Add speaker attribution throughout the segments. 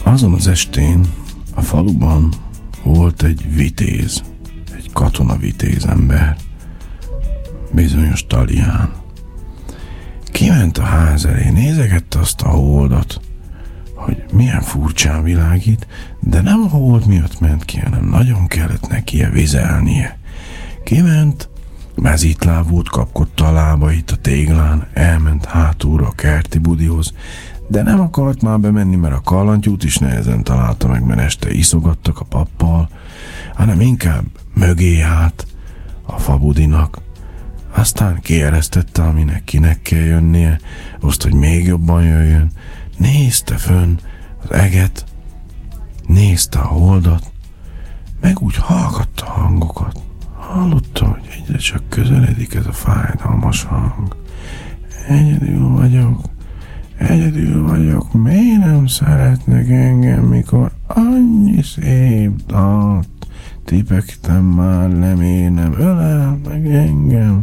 Speaker 1: Azon az estén a faluban volt egy vitéz, egy katonavitéz ember, bizonyos Talián. Kiment a ház elé, nézegette azt a holdat, hogy milyen furcsán világít, de nem a hold miatt ment ki, hanem nagyon kellett neki vizelnie. Kiment, mezítlábút, kapkodta a lábait a téglán, elment hátulra a kerti budihoz, de nem akart már bemenni, mert a kallantyút is nehezen találta meg, mert este iszogattak a pappal, hanem inkább mögé állt a fabudinak. Aztán kieresztette, aminek kinek kell jönnie, azt, hogy még jobban jöjjön. Nézte fönn az eget, nézte a holdat, meg úgy hallgatta a hangokat. Hallotta, hogy egyre csak közeledik ez a fájdalmas hang. Egyedül vagyok, miért nem szeretnek engem, mikor annyi szép dalt tipegtem már, nem ölel meg engem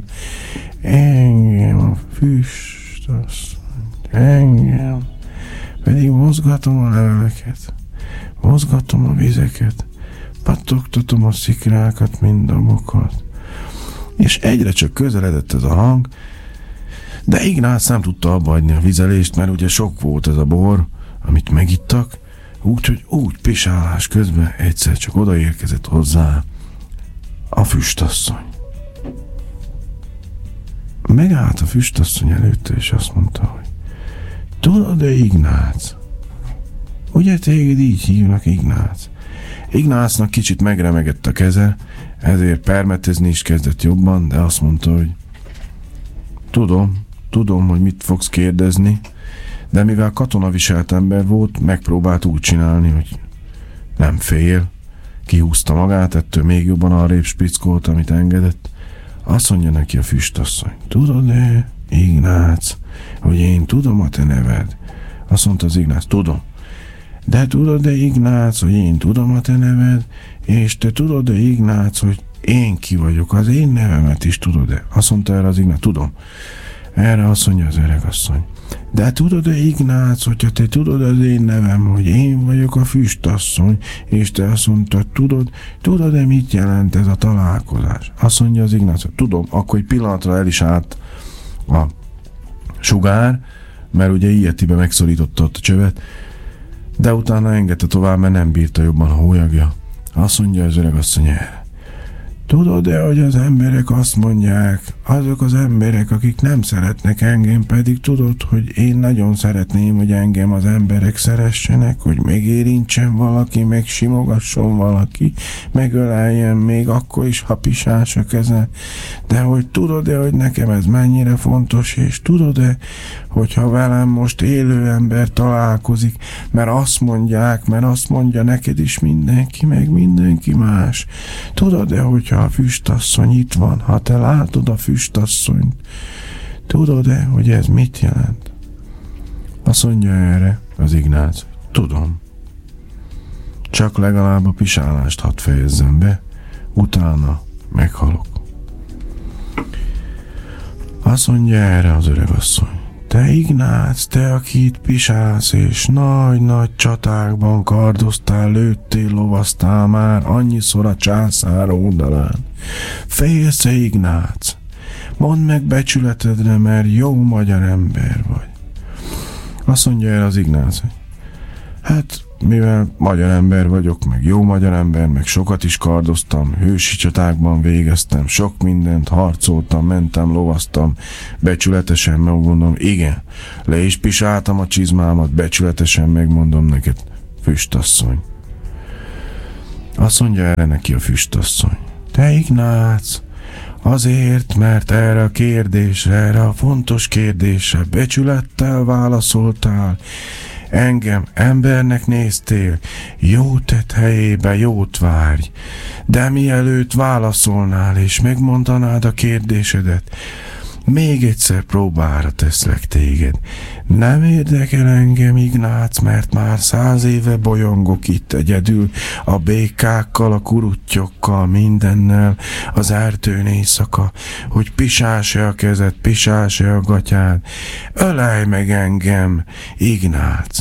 Speaker 1: a füst, engem, pedig mozgatom a leveleket, mozgatom a vizeket, pattogtatom a szikrákat, mindamokat. És egyre csak közeledett ez a hang, de Ignác nem tudta abba hagyni a vizelést, mert ugye sok volt ez a bor, amit megittak, úgyhogy úgy pisálás közben egyszer csak odaérkezett hozzá a füstasszony. Megállt a füstasszony előtte, és azt mondta, hogy tudod-e, Ignác? Ugye téged így hívnak, Ignác? Ignácnak kicsit megremegett a keze, ezért permetezni is kezdett jobban, de azt mondta, hogy tudom, hogy mit fogsz kérdezni, de mivel katonaviselt ember volt, megpróbált úgy csinálni, hogy nem fél, kihúzta magát, ettől még jobban arrébb spickolt, amit engedett. Azt mondja neki a füstasszony, tudod-e, Ignác, hogy én tudom a te neved? Azt mondta az Ignác, tudom. De tudod-e, Ignác, hogy én tudom a te neved, és te tudod-e, Ignác, hogy én ki vagyok, az én nevemet is tudod-e? Azt mondta erre az Ignác, tudom. Erre azt mondja az öregasszony, de tudod-e, Ignác, hogyha te tudod az én nevem, hogy én vagyok a füstasszony, és te azt mondtad, tudod-e, mit jelent ez a találkozás? Azt mondja az Ignác, tudom, akkor egy pillanatra el is állt a sugár, mert ugye ilyetibe megszorította ott a csövet, de utána engedte tovább, mert nem bírta jobban a hólyagja. Azt mondja az öregasszony erre. Tudod-e, hogy az emberek azt mondják, azok az emberek, akik nem szeretnek engem, pedig tudod, hogy én nagyon szeretném, hogy engem az emberek szeressenek, hogy megérintsen valaki, meg simogasson valaki, megöleljen még akkor is, ha pisás a keze. De hogy tudod-e, hogy nekem ez mennyire fontos, és tudod-e, hogyha velem most élő ember találkozik, mert azt mondja neked is mindenki, meg mindenki más. Tudod-e, hogyha a füstasszony itt van, ha te látod a füstasszonyt, tudod-e, hogy ez mit jelent? Azt mondja erre az Ignác, tudom. Csak legalább a pisálást hadd fejezzem be, utána meghalok. Azt mondja erre az öregasszony, te Ignác, te, aki itt pisálsz, és nagy-nagy csatákban kardoztál, lőttél, lovaztál már annyiszor a császár oldalán. Félsz-e, Ignác? Mondd meg becsületedre, mert jó magyar ember vagy. Azt mondja erre az Ignác, hogy hát, mivel magyar ember vagyok, meg jó magyar ember, meg sokat is kardoztam, hősi csatákban végeztem, sok mindent harcoltam, mentem, lovaztam, becsületesen megmondom, igen, le is pisáltam a csizmámat, becsületesen megmondom neked, füstasszony. Azt mondja erre neki a füstasszony, te Ignác, azért, mert erre a kérdésre, erre a fontos kérdésre becsülettel válaszoltál, engem embernek néztél, jó tett helyébe jót várj, de mielőtt válaszolnál és megmondanád a kérdésedet, még egyszer próbára teszlek téged. Nem érdekel engem, Ignác, mert már 100 éve bolyongok itt egyedül, a békákkal, a kuruttyokkal, mindennel, az erdőn éjszaka, hogy pisás-e a kezed, pisás-e a gatyád. Ölelj meg engem, Ignác!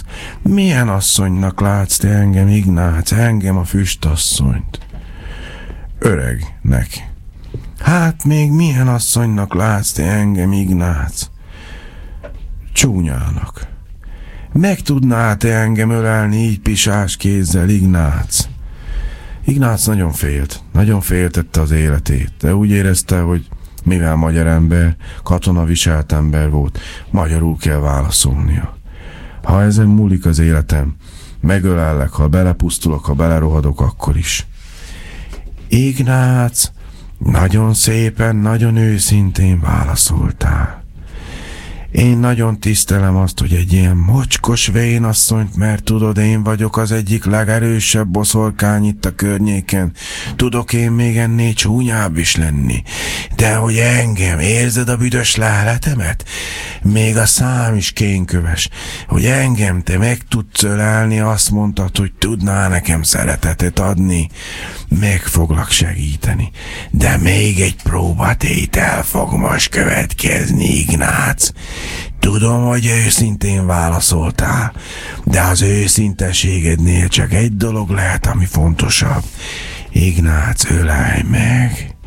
Speaker 1: Milyen asszonynak látsz te engem, Ignác, engem a füstasszonyt? Öregnek. Hát még milyen asszonynak látsz te engem, Ignác? Csúnyának. Meg tudnál te engem ölelni így pisás kézzel, Ignác? Ignác nagyon féltette az életét, de úgy érezte, hogy mivel magyar ember, katona viselt ember volt, magyarul kell válaszolnia. Ha ezen múlik az életem, megölellek, ha belepusztulok, ha belerohadok, akkor is. Ignác, nagyon szépen, nagyon őszintén válaszoltál. Én nagyon tisztelem azt, hogy egy ilyen mocskos vénasszonyt, mert tudod, én vagyok az egyik legerősebb boszorkány itt a környéken. Tudok én még ennél csúnyább is lenni. De hogy engem, érzed a büdös leletemet? Még a szám is kénköves. Hogy engem te meg tudsz ölelni, azt mondtad, hogy tudnál nekem szeretetet adni. Meg foglak segíteni. De még egy próbatétel fog most következni, Ignác. Tudom, hogy őszintén válaszoltál, de az őszinteségednél csak egy dolog lehet, ami fontosabb. Ignác, ölelj meg!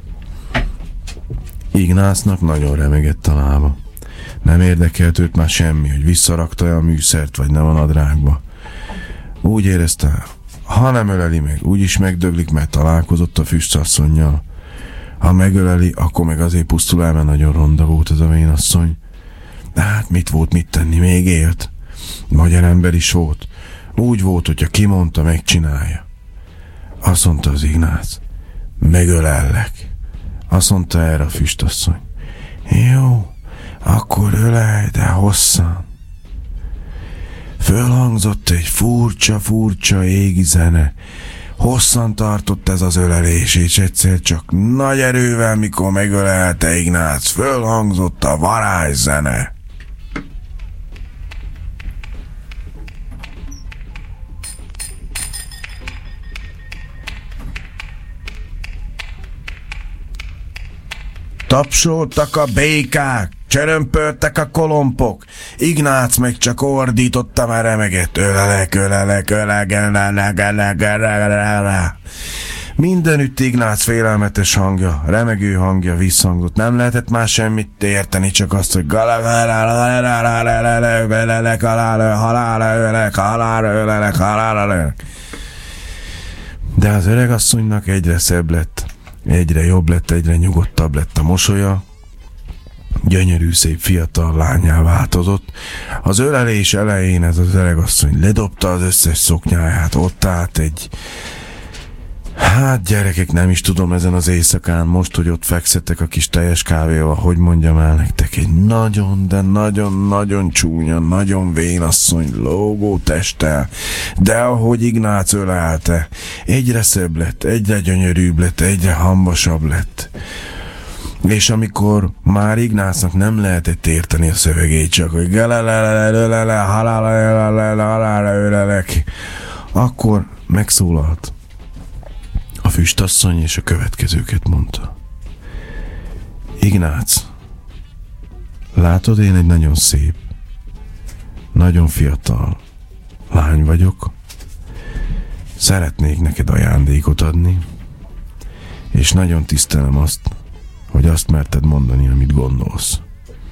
Speaker 1: Ignácnak nagyon remegett a lába. Nem érdekelt őt már semmi, hogy visszarakta-e a műszert, vagy nem a nadrágba. Úgy érezte, ha nem öleli meg, úgyis megdöglik, mert találkozott a füstasszonnyal. Ha megöleli, akkor meg azért pusztul el, mert nagyon ronda volt ez a vénasszony. De hát mit volt mit tenni, még élt. Magyar ember is volt. Úgy volt, hogyha kimondta, megcsinálja. Azt mondta az Ignác, megölellek. Azt mondta erre a füstasszony. Jó, akkor ölelj, de hosszan. Fölhangzott egy furcsa égi zene. Hosszan tartott ez az ölelés, és egyszer csak nagy erővel, mikor megölelte Ignác, fölhangzott a varázszene. Tapsoltak a békák, csörömpöltek a kolompok, Ignác meg csak ordította, már remegett. Ölelek. Mindenütt Ignác félelmetes hangja, remegő hangja visszhangzott. Nem lehetett már semmit érteni, csak azt, hogy de az öregasszonynak egyre szebb lett, egyre jobb lett, egyre nyugodtabb lett a mosolya. Gyönyörű, szép fiatal lánnyá változott. Az ölelés elején ez az öregasszony ledobta az összes szoknyáját, ott állt egy... Hát gyerekek, nem is tudom ezen az éjszakán, most, hogy ott fekszettek a kis teljes kávéval, hogy mondjam el nektek, egy nagyon, de nagyon csúnya, nagyon vénasszony lógó testtel, de ahogy Ignác ölelte, egyre szebb lett, egyre gyönyörűbb lett, egyre hamvasabb lett. És amikor már Ignácnak nem lehetett érteni a szövegét, csak hogy akkor megszólalt a füstasszony, és a következőket mondta. Ignác, látod, én egy nagyon szép, nagyon fiatal lány vagyok. Szeretnék neked ajándékot adni, és nagyon tisztelem azt, hogy azt merted mondani, amit gondolsz.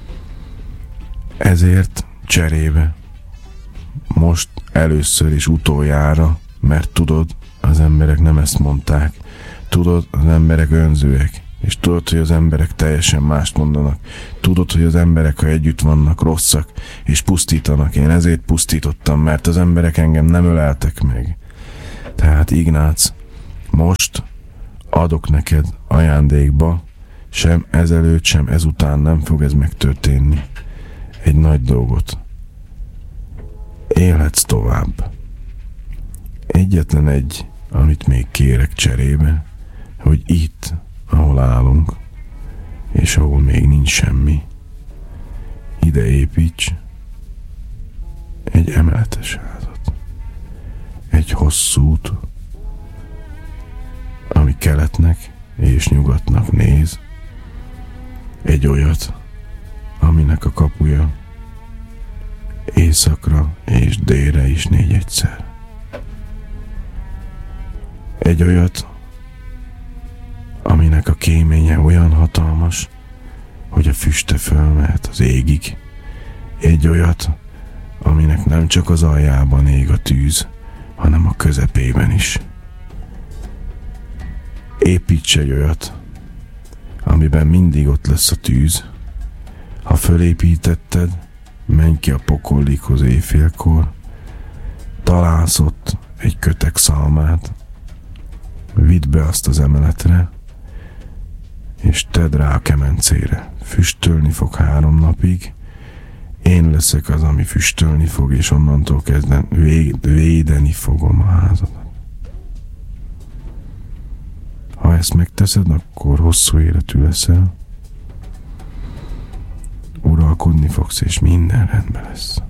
Speaker 1: Ezért cserébe, most először és utoljára, mert tudod, az emberek nem ezt mondták. Tudod, az emberek önzőek. És tudod, hogy az emberek teljesen mást mondanak. Tudod, hogy az emberek, ha együtt vannak, rosszak, és pusztítanak. Én ezért pusztítottam, mert az emberek engem nem öleltek meg. Tehát Ignác, most adok neked ajándékba, sem ezelőtt, sem ezután nem fog ez megtörténni. Egy nagy dolgot. Élhetsz tovább. Egyetlen egy, amit még kérek cserébe, hogy itt, ahol állunk, és ahol még nincs semmi, ide építs egy emeletes házat. Egy hosszút, ami keletnek és nyugatnak néz. Egy olyat, aminek a kapuja északra és délre is 4-egyszer. Egy olyat, aminek a kéménye olyan hatalmas, hogy a füste fölmehet az égig. Egy olyat, aminek nem csak az aljában ég a tűz, hanem a közepében is. Építs egy olyat, amiben mindig ott lesz a tűz. Ha fölépítetted, menj ki a pokollikhoz éjfélkor, találsz ott egy kötek szalmát, vidd be azt az emeletre, és tedd rá a kemencére. Füstölni fog 3 napig, én leszek az, ami füstölni fog, és onnantól kezdve védeni fogom a házadat. Ha ezt megteszed, akkor hosszú életű leszel, uralkodni fogsz, és minden rendben lesz.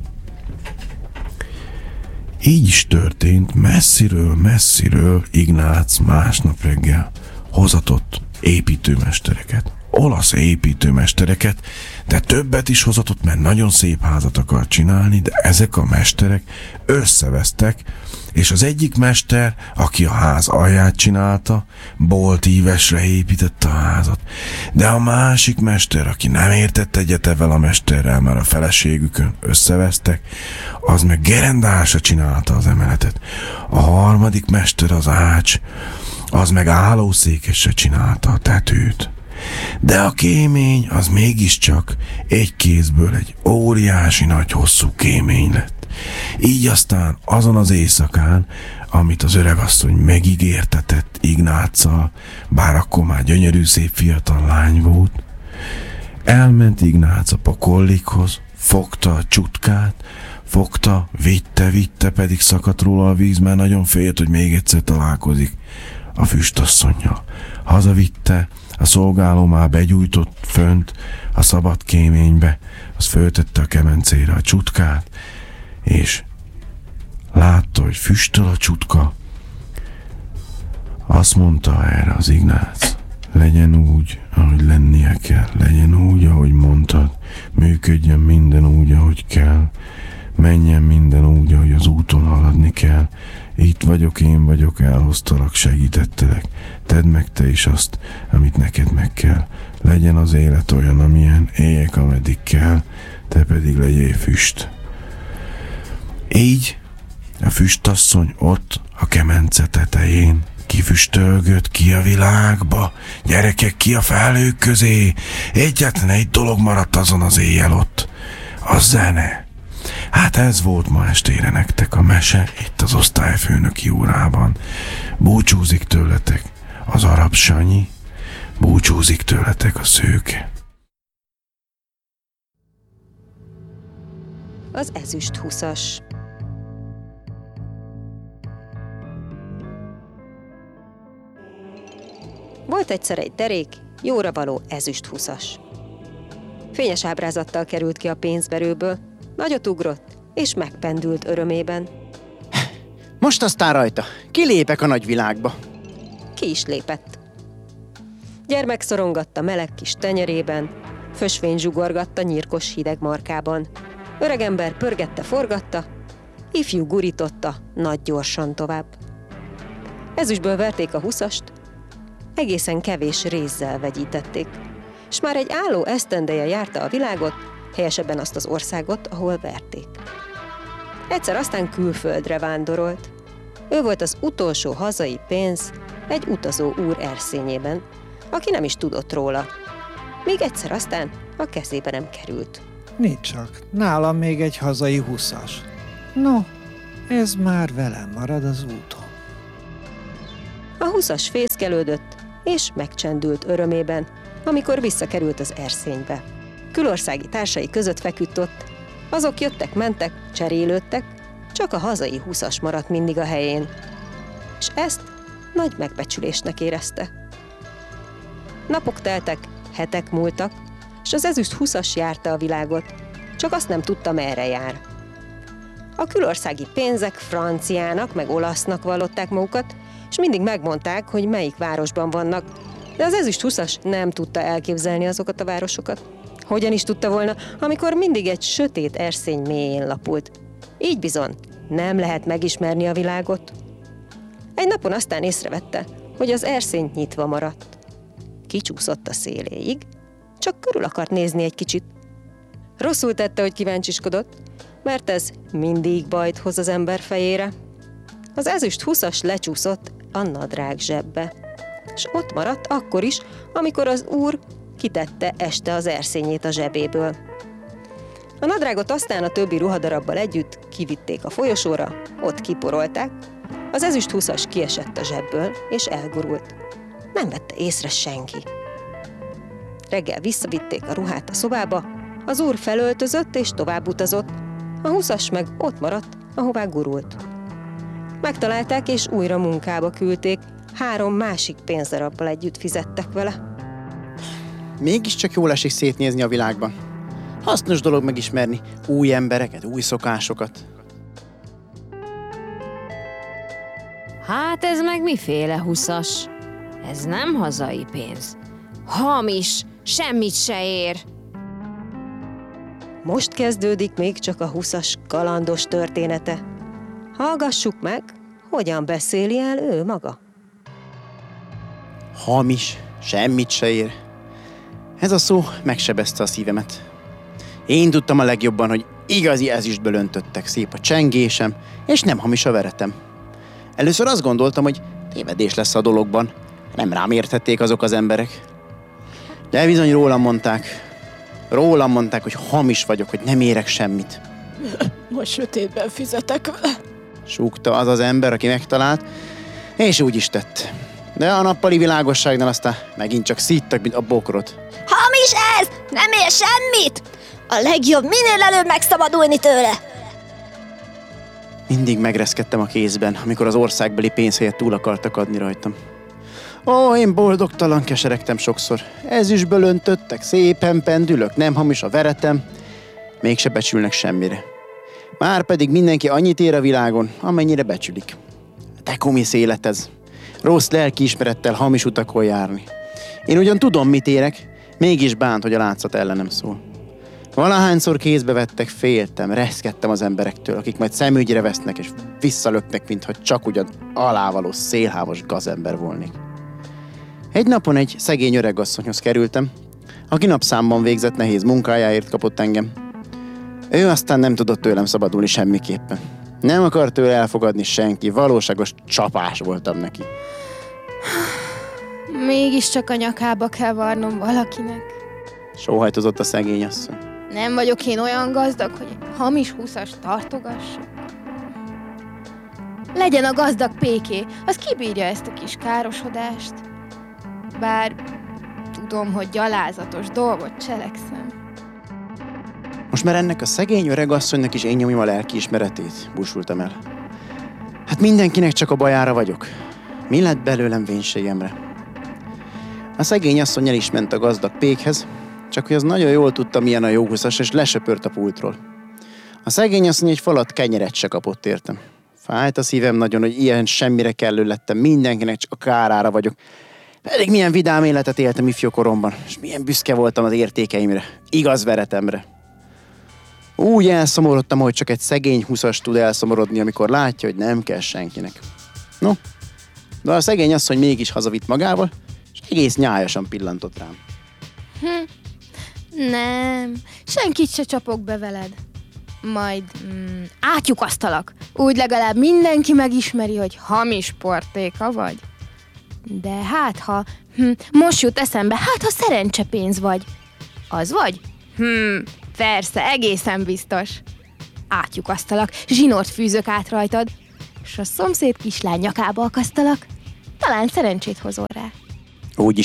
Speaker 1: Így is történt, messziről Ignác másnap reggel hozatott építőmestereket, olasz építőmestereket, de többet is hozatott, mert nagyon szép házat akar csinálni, de ezek a mesterek összevesztek, és az egyik mester, aki a ház alját csinálta, boltívesre építette a házat. De a másik mester, aki nem értett egyet ezzel a mesterrel, mert a feleségükön összevesztek, az meg gerendásra csinálta az emeletet. A harmadik mester, az ács, az meg állószékesre csinálta a tetőt. De a kémény az mégiscsak egy kézből egy óriási nagy hosszú kémény lett. Így aztán azon az éjszakán, amit az öregasszony megígértetett Ignáccal, bár akkor már gyönyörű szép fiatal lány volt, elment Ignác a pokollikhoz, fogta a csutkát, vitte, pedig szakadt róla a víz, mert nagyon félt, hogy még egyszer találkozik a füstasszonnyal. Hazavitte, a szolgáló már begyújtott fönt a szabad kéménybe, az föltette a kemencére a csutkát, és látta, hogy füstöl a csutka. Azt mondta erre az Ignác: legyen úgy, ahogy lennie kell, legyen úgy, ahogy mondtad, működjön minden úgy, ahogy kell, menjen minden úgy, ahogy az úton haladni kell. Itt vagyok, én vagyok, elhoztalak, segítettelek. Tedd meg te is azt, amit neked meg kell. Legyen az élet olyan, amilyen, éljek, ameddig kell, te pedig legyél füst. Így a füstasszony ott a kemence tetején kifüstölgött ki a világba, gyerekek, ki a felhők közé. Egyetlen egy dolog maradt azon az éjjel ott: a zene. Hát ez volt ma estére nektek a mese, itt az osztályfőnöki órában. Búcsúzik tőletek az arab Sanyi, búcsúzik tőletek a szőke.
Speaker 2: Az ezüst 20-as. Volt egyszer egy derék, jóra való ezüst 20-as. Fényes ábrázattal került ki a pénzverőből, nagyot ugrott, és megpendült örömében.
Speaker 3: Most aztán rajta, kilépek a nagyvilágba.
Speaker 2: Ki is lépett. Gyermek szorongatta meleg kis tenyerében, fösvény zsugorgatta nyírkos hideg markában. Öregember pörgette-forgatta, ifjú gurította nagy gyorsan tovább. Ezüstből verték a 20-ast, egészen kevés rézzel vegyítették, s már egy álló esztendeje járta a világot, helyesebben azt az országot, ahol verték. Egyszer aztán külföldre vándorolt. Ő volt az utolsó hazai pénz egy utazó úr erszényében, aki nem is tudott róla. Míg egyszer aztán a kezébe nem került.
Speaker 4: Nincs csak, nálam még egy hazai 20-as. No, ez már velem marad az úton.
Speaker 2: A 20-as fészkelődött, és megcsendült örömében, amikor visszakerült az erszénybe. Külországi társai között feküdt ott. Azok jöttek-mentek, cserélődtek, csak a hazai 20-as maradt mindig a helyén. És ezt nagy megbecsülésnek érezte. Napok teltek, hetek múltak, és az ezüst 20-as járta a világot, csak azt nem tudta, merre jár. A külországi pénzek franciának meg olasznak vallották magukat, és mindig megmondták, hogy melyik városban vannak, de az ezüst 20-as nem tudta elképzelni azokat a városokat. Hogyan is tudta volna, amikor mindig egy sötét erszény mélyén lapult. Így bizony, nem lehet megismerni a világot. Egy napon aztán észrevette, hogy az erszény nyitva maradt. Kicsúszott a széléig, csak körül akart nézni egy kicsit. Rosszul tette, hogy kíváncsiskodott, mert ez mindig bajt hoz az ember fejére. Az ezüst 20-as lecsúszott a nadrág zsebbe, és ott maradt akkor is, amikor az úr kitette este az erszényét a zsebéből. A nadrágot aztán a többi ruhadarabbal együtt kivitték a folyosóra, ott kiporolták, az ezüst 20-as kiesett a zsebből, és elgurult. Nem vette észre senki. Reggel visszavitték a ruhát a szobába, az úr felöltözött és tovább utazott, a 20-as meg ott maradt, ahová gurult. Megtalálták és újra munkába küldték, 3 másik pénzdarabbal együtt fizettek vele.
Speaker 3: Mégiscsak jól esik szétnézni a világban. Hasznos dolog megismerni új embereket, új szokásokat.
Speaker 5: Hát ez meg miféle 20-as? Ez nem hazai pénz. Hamis, semmit se ér.
Speaker 2: Most kezdődik még csak a 20-as kalandos története. Hallgassuk meg, hogyan beszéli el ő maga.
Speaker 3: Hamis, semmit se ér. Ez a szó megsebezte a szívemet. Én tudtam a legjobban, hogy igazi ezüstből öntöttek, szép a csengésem, és nem hamis a veretem. Először azt gondoltam, hogy tévedés lesz a dologban, nem rám érthették azok az emberek. De bizony rólam mondták, hogy hamis vagyok, hogy nem érek semmit.
Speaker 6: Most sötétben fizetek vele.
Speaker 3: Súgta az az ember, aki megtalált, és úgy is tett. De a nappali világosságnál aztán megint csak szíttak, mint a bokrot.
Speaker 6: Hamis ez! Nem ér semmit! A legjobb minél előbb megszabadulni tőle!
Speaker 3: Mindig megreszkedtem a kézben, amikor az országbeli pénz helyett túl akartak adni rajtam. Ó, én boldogtalan keseregtem sokszor. Ezüstből öntöttek, szépen pendülök, nem hamis a veretem. Mégse becsülnek semmire. Márpedig mindenki annyit ér a világon, amennyire becsülik. De komisz élet ez. Rossz lelkiismerettel hamis utakon járni. Én ugyan tudom, mit érek, mégis bánt, hogy a látszat ellenem szól. Valahányszor kézbe vettek, féltem, reszkedtem az emberektől, akik majd szemügyre vesznek és visszalöknek, mintha csak ugyan alávaló szélhámos gazember volnék. Egy napon egy szegény öregasszonyhoz kerültem, aki napszámban végzett nehéz munkájáért kapott engem. Ő aztán nem tudott tőlem szabadulni semmiképpen. Nem akart tőle elfogadni senki, valóságos csapás voltam neki.
Speaker 6: Mégiscsak a nyakába kell varnom valakinek.
Speaker 3: Sóhajtozott a szegény asszony.
Speaker 6: Nem vagyok én olyan gazdag, hogy hamis 20-as tartogassak. Legyen a gazdag péké, az kibírja ezt a kis károsodást. Bár tudom, hogy gyalázatos dolgot cselekszem.
Speaker 3: Most már ennek a szegény öregasszonynak is én nyomjam a lelkiismeretét, búsultam el. Hát mindenkinek csak a bajára vagyok. Mi lett belőlem vénségemre? A szegény asszony el is ment a gazdag pékhez, csak hogy az nagyon jól tudta, milyen a jó 20-as, és lesöpört a pultról. A szegény asszony egy falat kenyeret se kapott értem. Fájt a szívem nagyon, hogy ilyen semmire kellő lettem, mindenkinek csak a kárára vagyok. Pedig milyen vidám életet éltem ifjú koromban, és milyen büszke voltam az értékeimre, igaz veretemre. Úgy elszomorodtam, hogy csak egy szegény 20-as tud elszomorodni, amikor látja, hogy nem kell senkinek. No, de a szegény asszony mégis hazavitt magával, és egész nyájasan pillantott rám.
Speaker 6: Nem, senkit se csapok be veled. Majd átlyukasztalak. Úgy legalább mindenki megismeri, hogy hamis portéka vagy. De hát ha, most jut eszembe, hát ha szerencsepénz vagy. Az vagy? Persze, egészen biztos. Átlyukasztalak, zsinort fűzök át rajtad, és a szomszéd kislány nyakába akasztalak. Talán szerencsét hozol rá.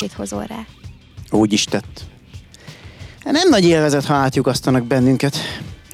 Speaker 6: Úgy is tett. Nem nagy élvezet, ha átlyukasztanak bennünket.